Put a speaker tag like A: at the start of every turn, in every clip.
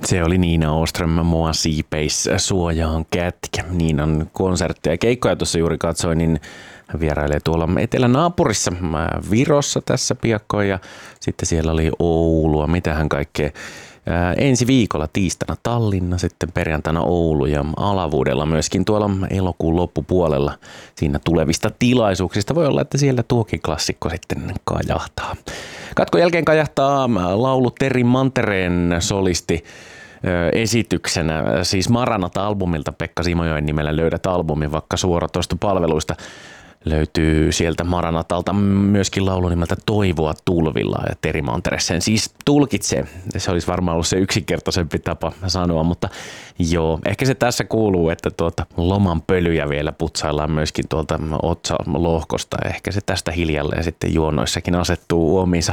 A: Se oli Niina Åström, Mua siipeis suojaan kätkä. Niinan konsertteja ja keikkoja tuossa juuri katsoin, niin hän vierailee tuolla etelänaapurissa Virossa tässä piakkoin ja sitten siellä oli Oulua, mitähän kaikkea. Ensi viikolla tiistaina Tallinna, sitten perjantaina Oulu ja Alavuudella myöskin tuolla elokuun loppupuolella siinä tulevista tilaisuuksista. Voi olla, että siellä tuokin klassikko sitten kajahtaa. Katkon jälkeen kajahtaa laulu Terri Mantereen solisti esityksenä, siis Maranata-albumilta. Pekka Simojoen nimellä löydät albumin vaikka suoratoistopalveluista. Löytyy sieltä Maranatalta myöskin laulu nimeltä Toivoa tulvilla ja Terri Mantere sen siis tulkitsee. Se olisi varmaan ollut se yksinkertaisempi tapa sanoa, mutta joo, ehkä se tässä kuuluu, että loman pölyjä vielä putsaillaan myöskin tuolta otsalohkosta. Ehkä se tästä hiljalleen sitten juonnoissakin asettuu omiinsa.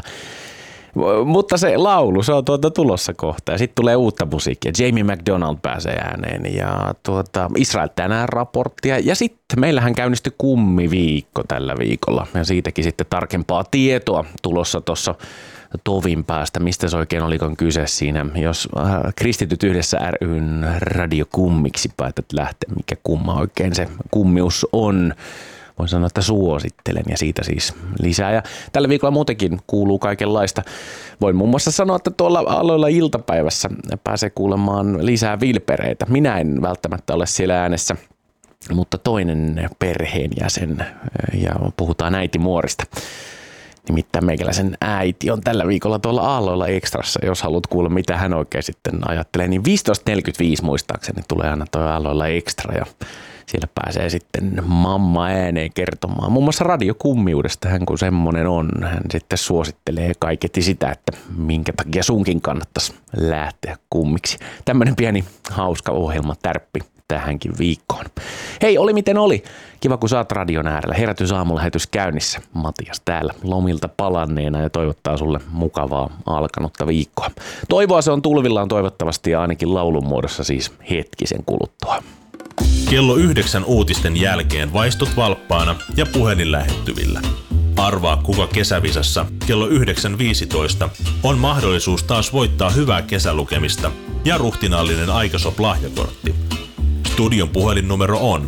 A: Mutta se laulu, se on tulossa kohta ja sitten tulee uutta musiikkia. Jamie McDonald pääsee ääneen ja Israel tänään raporttia ja sitten meillähän käynnistyi kummiviikko tällä viikolla ja siitäkin sitten tarkempaa tietoa tulossa tuossa tovin päästä. Mistä se oikein olikaan kyse siinä, jos Kristityt yhdessä ry:n radiokummiksi päätät lähteä, mikä kumma oikein se kummius on. Voin sanoa, että suosittelen ja siitä siis lisää. Ja tällä viikolla muutenkin kuuluu kaikenlaista. Voin muun muassa sanoa, että tuolla aloilla iltapäivässä pääsee kuulemaan lisää vilpereitä. Minä en välttämättä ole siellä äänessä, mutta toinen perheenjäsen ja puhutaan äitimuorista. Nimittäin meikäläisen äiti on tällä viikolla tuolla Aalloilla Extrassa. Jos haluat kuulla, mitä hän oikein sitten ajattelee, niin 15.45 muistaakseni tulee aina tuo Aalloilla Extra ja siellä pääsee sitten mamma ääneen kertomaan muun muassa radiokummiudesta, hän kun semmoinen on. Hän sitten suosittelee kaiketi sitä, että minkä takia sunkin kannattaisi lähteä kummiksi. Tämmöinen pieni hauska ohjelma tärppi tähänkin viikkoon. Hei, oli miten oli. Kiva kun saat radion äärellä. Herätysaamulähetys käynnissä. Matias täällä lomilta palanneena ja toivottaa sulle mukavaa alkanutta viikkoa. Toivoa se on tulvillaan toivottavasti ja ainakin laulun muodossa siis hetkisen kuluttua.
B: Kello 9 uutisten jälkeen vaistut valppaana ja puhelin lähettyvillä. Arvaa kuka kesävisassa kello 9.15 on mahdollisuus taas voittaa hyvää kesälukemista ja ruhtinaallinen Aikasop-lahjakortti. Studion puhelinnumero on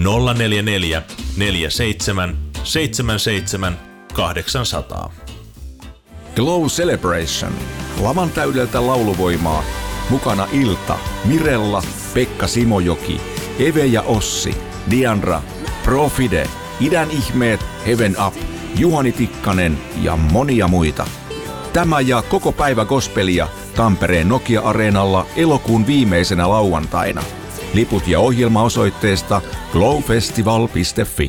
B: 044 47 77 800.
C: Glow Celebration. Lavan täydeltä lauluvoimaa. Mukana Ilta, Mirella, Pekka Simojoki, Eve ja Ossi, Diandra, Profide, Idän ihmeet, Heaven Up, Juhani Tikkanen ja monia muita. Tämä ja koko päivä gospelia Tampereen Nokia-areenalla elokuun viimeisenä lauantaina. Liput ja ohjelma osoitteesta glowfestival.fi.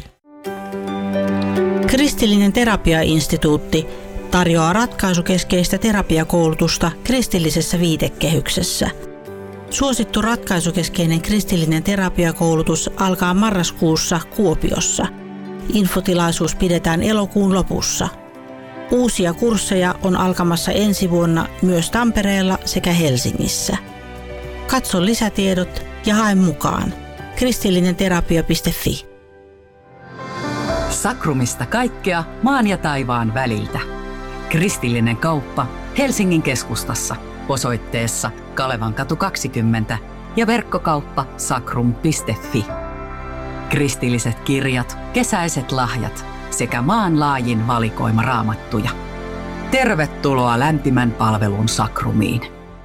D: Kristillinen terapiainstituutti tarjoaa ratkaisukeskeistä terapiakoulutusta kristillisessä viitekehyksessä. Suosittu ratkaisukeskeinen kristillinen terapiakoulutus alkaa marraskuussa Kuopiossa. Infotilaisuus pidetään elokuun lopussa. Uusia kursseja on alkamassa ensi vuonna myös Tampereella sekä Helsingissä. Katso lisätiedot ja hae mukaan. kristillinenterapia.fi.
E: Sakrumista kaikkea maan ja taivaan väliltä. Kristillinen kauppa Helsingin keskustassa osoitteessa Kalevankatu 20 ja verkkokauppa sakrum.fi. Kristilliset kirjat, kesäiset lahjat sekä maanlaajin valikoima raamattuja. Tervetuloa lämpimän palvelun Sakrumiin.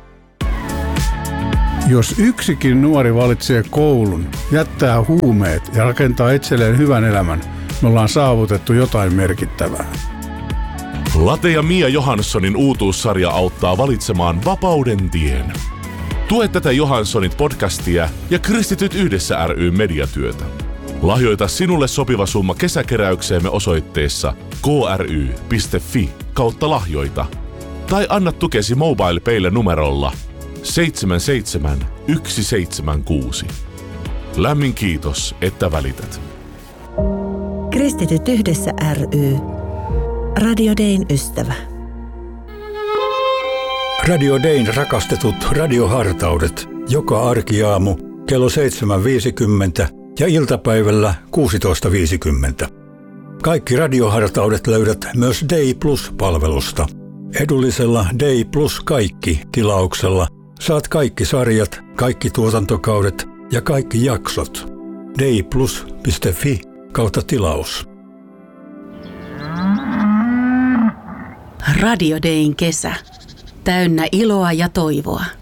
F: Jos yksikin nuori valitsee koulun, jättää huumeet ja rakentaa itselleen hyvän elämän, me ollaan saavutettu jotain merkittävää.
B: Late ja Mia Johanssonin uutuussarja auttaa valitsemaan vapauden tien. Tue tätä Johanssonit podcastia ja Kristityt yhdessä ry mediatyötä. Lahjoita sinulle sopiva summa kesäkeräykseemme osoitteessa kry.fi/lahjoita tai anna tukesi MobilePaylle numerolla 77176. Lämmin kiitos, että välität.
G: Kristityt yhdessä ry. Radio Dayn ystävä.
H: Radio Dayn rakastetut radiohartaudet joka arkiaamu kello 7.50 ja iltapäivällä 16.50. Kaikki radiohartaudet löydät myös Day Plus-palvelusta. Edullisella Day Plus kaikki -tilauksella Saat kaikki sarjat, kaikki tuotantokaudet ja kaikki jaksot. dayplus.fi/tilaus.
I: Radio Dayn kesä. Täynnä iloa ja toivoa.